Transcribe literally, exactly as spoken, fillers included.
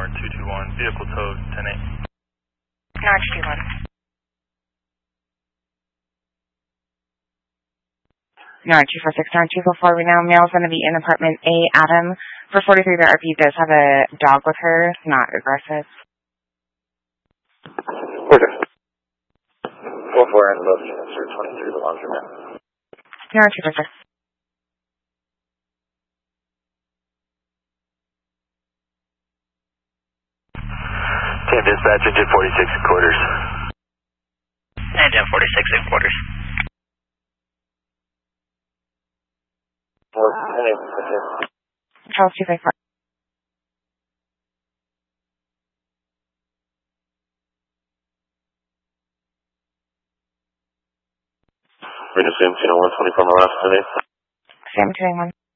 two two one, vehicle towed, ten eight. Notch two one. Notch two four six, nine two four four, we now male's going to be in apartment A, Adam. For forty-three, the R P does have a dog with her, not aggressive. Order. four four and above units, sir, twenty-three, the laundromat. Notch two four six. Team dispatch, engine forty-six and quarters. Engine forty-six and quarters. Four, ten eight, okay. Charles two five four. Reno Sam, one twenty-four, my last ten eight. Sam two one.